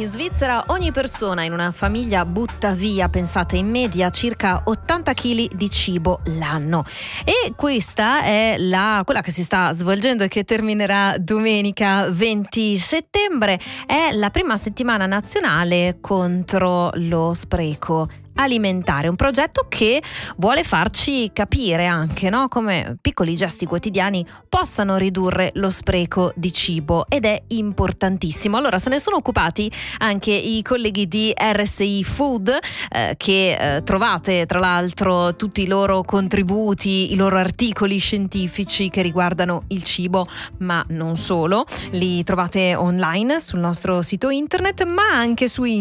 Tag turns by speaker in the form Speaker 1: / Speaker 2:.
Speaker 1: In Svizzera ogni persona in una famiglia butta via, pensate, in media circa 80 kg di cibo l'anno. E questa è quella che si sta svolgendo e che terminerà domenica 20 settembre. È la prima settimana nazionale contro lo spreco alimentare, un progetto che vuole farci capire anche, no, come piccoli gesti quotidiani possano ridurre lo spreco di cibo, ed è importantissimo. Allora se ne sono occupati anche i colleghi di RSI Food, che trovate tra l'altro tutti i loro contributi, i loro articoli scientifici che riguardano il cibo, ma non solo, li trovate online sul nostro sito internet, ma anche su